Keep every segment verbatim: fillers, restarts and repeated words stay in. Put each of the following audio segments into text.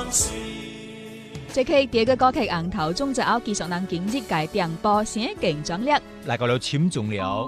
最近第二個歌曲《紅頭中就有技術能經濟界電波先勁壯烈， 嚟到了簽中了。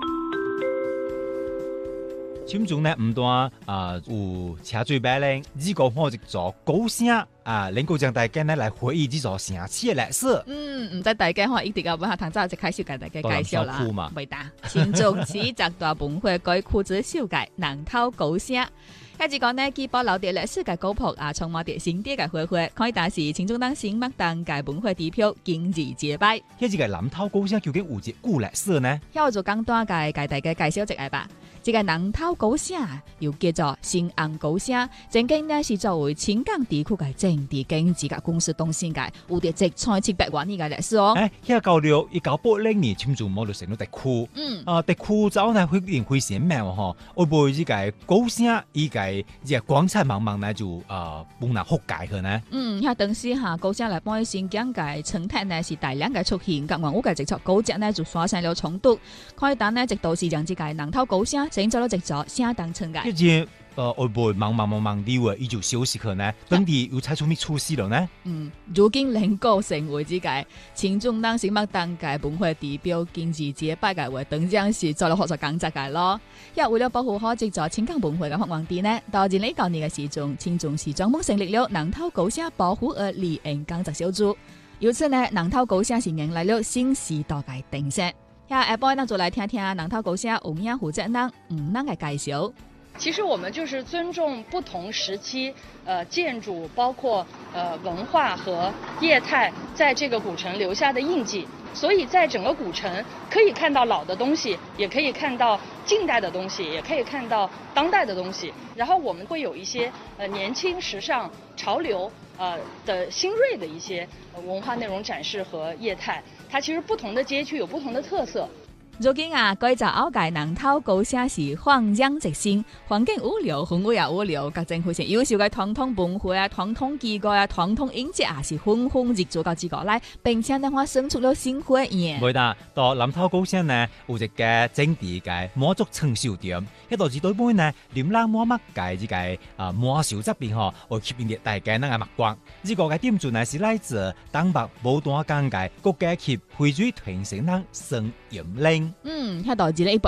簽中呢唔單啊有車嘴擺咧，呢個可以做高聲啊，能夠將大家呢來回憶呢座城市嘅歷史。 嗯，唔知大家可能一定要揾下唐早就開始給大家介紹啦。未得，簽中市集大本會改褲子修改，南頭高聲。一直講呢，既保留啲歷史嘅古樸啊，充滿啲新啲嘅花花，可以打是簽中當新麥當嘅本會地票經濟結拜。 一直嘅南頭高聲究竟有隻古歷史呢？ 要做簡單嘅介大嘅介紹一下吧。這個南頭高聲又叫做新安高聲，曾經呢是作為青港地區嘅政治經濟嘅公司當先嘅，有啲直採七百萬年嘅歷史哦。 誒，一九六一九八零年簽中冇就成咗地區，嗯，啊地區走呢會變會鮮明喎，會唔會呢個高聲依個呢個廣場茫茫呢就啊不能覆蓋佢呢？ 嗯，喺當時下高聲嚟幫新疆嘅生態呢是大量嘅出現，咁我嘅直作高質呢就發生了衝突，可以等呢直到是讓呢個南頭高聲整咗咗直作聲當成嘅。 一隻呃會唔會茫茫茫茫地喎，依就消息佢呢？當地又採取咩措施了呢？ 嗯，如今能夠成為呢個簽中當新麥當嘅本會地標經濟結拜嘅活動，將是做了合作工作嘅咯。因為為了保護好直作青港本會嘅發源地呢，到二零一九年嘅時鐘，簽中市專門成立了南頭高聲保護和利用工作小組。由此呢，南頭高聲是迎來了新時代嘅定性。下一波呢就來聽聽南頭高聲有影負責人吳能嘅介紹。 其實我們就是尊重不同時期，呃，建築包括呃文化和業態在這個古城留下的印記，所以在整個古城可以看到老的東西，也可以看到近代的東西，也可以看到當代的東西。然後我們會有一些呃年輕、時尚、潮流呃的新銳的一些文化內容展示和業態。它其實不同的街區有不同的特色。 如今啊，改造歐界南頭高聲是放養直線，環境物流、服務也物流，各政府是優秀嘅傳統文化啊、傳統機構啊、傳統影節啊，是紛紛入駐到自個來，並且呢，我生出了新花樣。 唔得，到南頭高聲呢，有一個整地嘅滿足成就點，一導致對面呢，連冷滿乜嘅呢個啊滿手側邊嗬，會吸引大家那個目光。呢個嘅點準呢是來自東北武漢港嘅國家級匯水團成人生飲令。 嗯，喺導致呢。